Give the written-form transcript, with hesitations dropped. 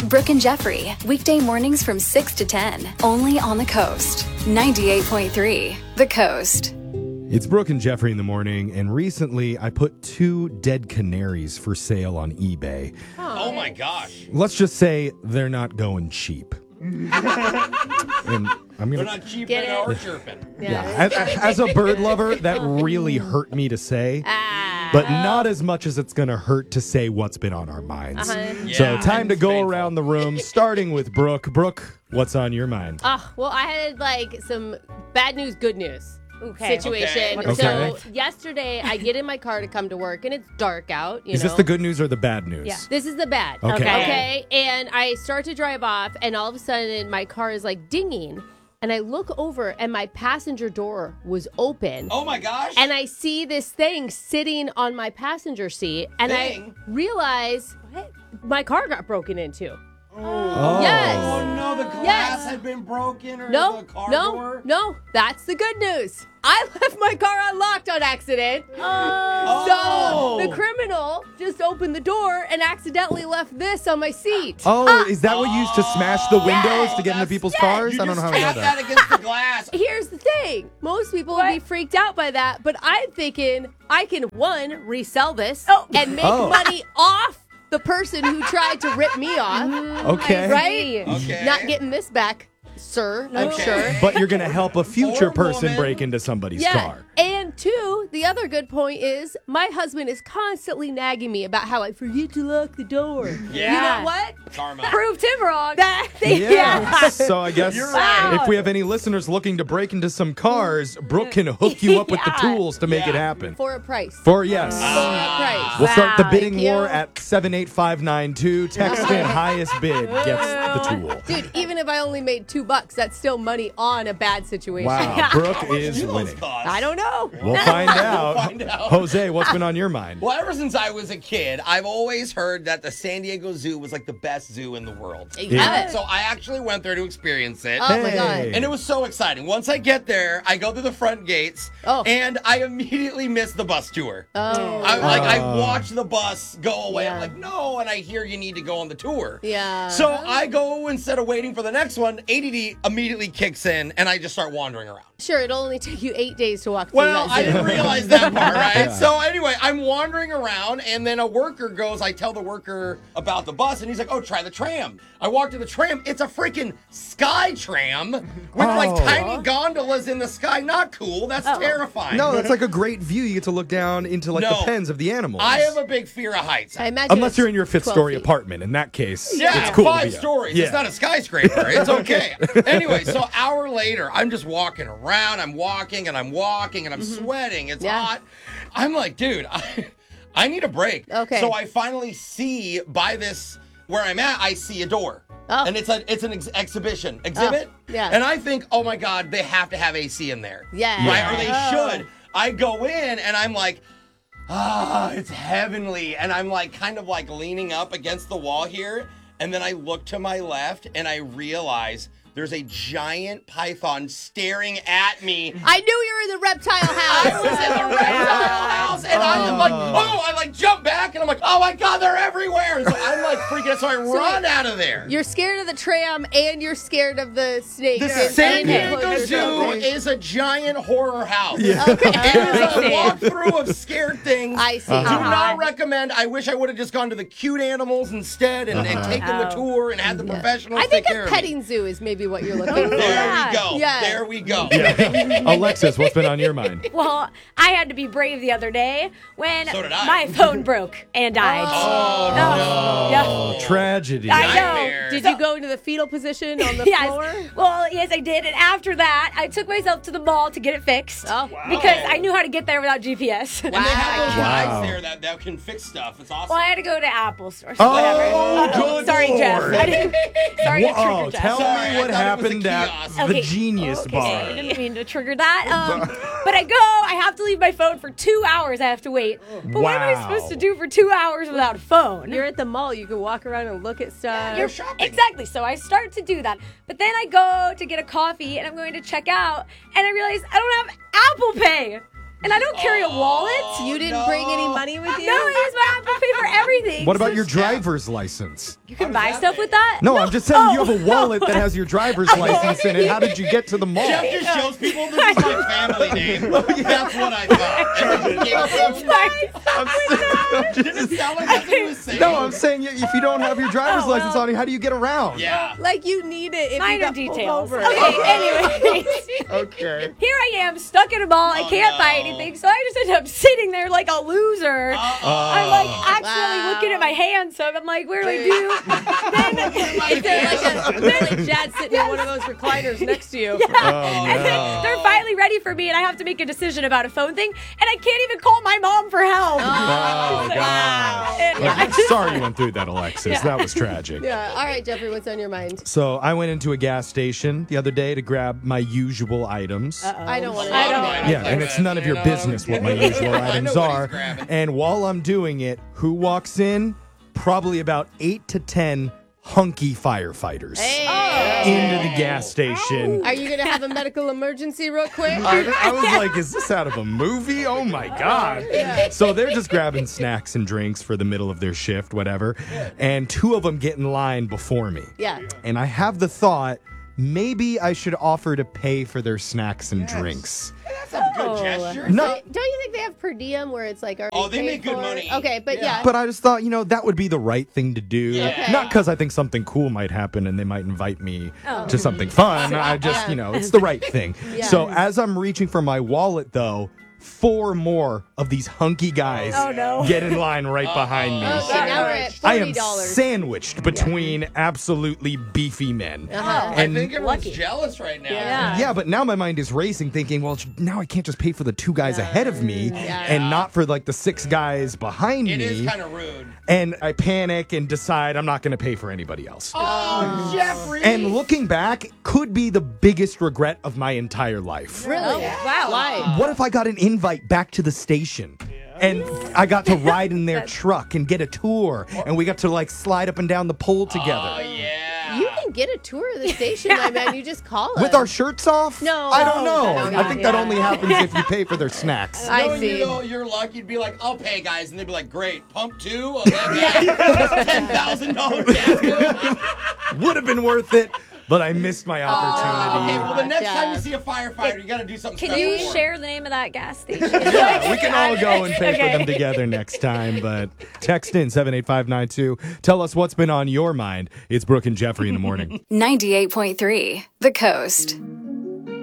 Brooke and Jeffrey, weekday mornings from 6 to 10, only on the Coast. 98.3, The Coast. It's Brooke and Jeffrey in the morning, and recently I put 2 dead canaries for sale on eBay. Oh my gosh. Let's just say they're not going cheap. And I'm They're gonna, not cheap or chirping. as a bird lover, that really hurt me to say, but not as much as it's going to hurt to say what's been on our minds. So time to go around the room, starting with Brooke. Brooke, what's on your mind? Well, I had some bad news, good news. Situation. Okay. So yesterday, I get in my car to come to work, and it's dark out. Is this the good news or the bad news? Yeah. This is the bad. Okay. And I start to drive off, and all of a sudden, my car is dinging. And I look over, and my passenger door was open. Oh my gosh. And I see this thing sitting on my passenger seat, and I realize my car got broken into. Oh. Yes. Oh no, the glass had been broken or the car door? No, that's the good news. I left my car unlocked on accident. Oh. So the criminal just opened the door and accidentally left this on my seat. Oh, is that what you used to smash the windows to get into people's cars? You I don't know how just I know tap that. against the glass. Here's the thing. Most people would be freaked out by that, but I'm thinking I can, one, resell this and make money off the person who tried to rip me off. Okay. Right? Okay. Not getting this back, sir, I'm sure. But you're going to help a future Or person woman. break into somebody's car. And two, the other good point is my husband is constantly nagging me about how I forget to lock the door. Yeah. You know what? Karma. Proved him wrong. Yeah. So I guess You're right. if we have any listeners looking to break into some cars, Brooke can hook you up with the tools to make it happen. For a price. For yes. For a price. We'll start the bidding Thank you. war at 78592. Text in highest bid gets the tool. Dude, even if I only made $2, that's still money on a bad situation. Wow, Brooke How much is do those winning. cost? I don't know. We'll find out. Find out. Jose, what's been on your mind? Well, ever since I was a kid, I've always heard that the San Diego Zoo was the best zoo in the world. Yeah. So I actually went there to experience it. Oh my God. Hey. And it was so exciting. Once I get there, I go through the front gates, and I immediately miss the bus tour. I watch the bus go away. Yeah. I'm like, no, and I hear you need to go on the tour. Yeah. So I go, instead of waiting for the next one, ADD immediately kicks in, and I just start wandering around. Sure, it'll only take you 8 days to walk through Well, that I zoo. didn't realize that part, right? Yeah. So anyway, I'm wandering around, and then a worker goes, I tell the worker about the bus, and he's like, oh, try the tram. I walk to the tram. It's a freaking sky tram with tiny gondolas in the sky. Not cool. That's terrifying. No, that's like a great view. You get to look down into the pens of the animals. I have a big fear of heights. I imagine Unless it's you're in your 5th 12 story feet. apartment. In that case, Yeah, it's cool. to 5 be up. stories. Yeah. It's not a skyscraper. It's okay. Anyway, so hour later, I'm just walking around. I'm walking and I'm walking and I'm sweating. It's hot. I'm like, dude, I need a break. Okay. So I finally see by this where I'm at, I see a door. Oh. And it's an exhibition exhibit. yeah. And I think, oh my God, they have to have AC in there. Yeah. Right? Or they should. I go in and I'm like, it's heavenly. And I'm kind of leaning up against the wall here. And then I look to my left and I realize there's a giant python staring at me. I knew you were in the reptile house. I was in the reptile house, and I'm like, I jump back, and I'm like, oh my God, they're everywhere. And so I'm freaking out, so I run out of there. You're scared of the tram and you're scared of the snakes. The and San you Diego close Zoo yourself in. is a giant horror house. Yeah. Okay. It is a walkthrough of scared things. I see. Do not recommend. I wish I would have just gone to the cute animals instead and taken the tour and had the professionals I think take care a of me. petting zoo is maybe what you're looking for. There we go. Yeah. There we go. Alexis, what's been on your mind? Well, I had to be brave the other day when So did I. my phone broke and died. Oh, no. Oh, tragedy. I know. Nightmare. Did you go into the fetal position on the Yes. floor? Well, yes, I did. And after that, I took myself to the mall to get it fixed. Oh, wow. Because I knew how to get there without GPS. And they have those Wow. guys there that can fix stuff. It's awesome. Well, I had to go to Apple Store. Oh, whatever. good Sorry, Jeff. Lord. I didn't, sorry to Whoa, trigger Jeff. tell Sorry, me I what thought it was a happened at kiosk. the Okay. Genius I Bar. didn't mean to trigger that. But I have to leave my phone for 2 hours. I have to wait. But what am I supposed to do for 2 hours without a phone? You're at the mall. You can walk around and look at stuff. You're shopping. Exactly. So I start to do that. But then I go to get a coffee and I'm going to check out and I realize I don't have Apple Pay. and I don't carry a wallet. You didn't bring any money with you? No, I use my Apple Pay for everything. What about your driver's license? You can buy stuff with that? No, I'm just saying you have a wallet that has your driver's license in it. How did you get to the mall? Jeff just shows people this is my family name. That's what I thought. And he didn't sound like that's what he was saying. No, I'm saying if you don't have your driver's license on you, how do you get around? Yeah. Like you need it if you Minor got pulled details. over. Okay, anyways. Okay. Here I am, stuck in a mall. I can't buy anything, so I just end up sitting there like a loser. I'm like actually looking at my hands, so I'm like, where do I do? Is there like Jad sitting in one of those recliners next to you? And then they're finally ready for me, and I have to make a decision about a phone thing, and I can't even call my mom for help. Oh, God. And I'm sorry you went through that, Alexis. That was tragic. Yeah. All right, Jeffrey, what's on your mind? So I went into a gas station the other day to grab my usual items. I don't want to. Yeah, and it's none of your business what my usual items are. grabbing. And while I'm doing it, who walks in? Probably about 8 to 10 hunky firefighters into the gas station. Are you going to have a medical emergency real quick? I was like, is this out of a movie? Oh my God. So they're just grabbing snacks and drinks for the middle of their shift, whatever. And 2 of them get in line before me. Yeah. And I have the thought, maybe I should offer to pay for their snacks and drinks. That's a good gesture. No, Don't you think they have per diem where it's like, Oh, they paid make good for? money. Okay, but yeah. but I just thought, that would be the right thing to do. Yeah. Not because I think something cool might happen and they might invite me to something fun. I just, it's the right thing. Yeah. So as I'm reaching for my wallet, though, 4 more of these hunky guys get in line right behind me. Okay, now we're at $40. I am sandwiched between absolutely beefy men. I And think everyone's jealous right now. yeah, but now my mind is racing, thinking, well, now I can't just pay for the 2 guys ahead of me and not for like the 6 guys behind It me. is kind of rude. And I panic and decide I'm not going to pay for anybody else. Oh, Jeffrey. And looking back, could be the biggest regret of my entire life. Really? Wow. Why? What if I got an invite back to the station? And I got to ride in their truck and get a tour, and we got to like slide up and down the pole together. Oh, yeah. You can get a tour of the station, my man. You just call us. With our shirts off? No. I don't know. No, I think that only happens if you pay for their snacks. I Knowing see. You're lucky. You'd be like, I'll pay, guys. And they'd be like, great. Pump 2? $10,000 gas bill. Would have been worth it, but I missed my opportunity. Okay, well, the next Jeff. time you see a firefighter, you got to do something Can special you for 'em. share the name of that gas station? Yeah, we can all go and pay for Okay. them together next time, but text in 78592. Tell us what's been on your mind. It's Brooke and Jeffrey in the morning. 98.3 The Coast.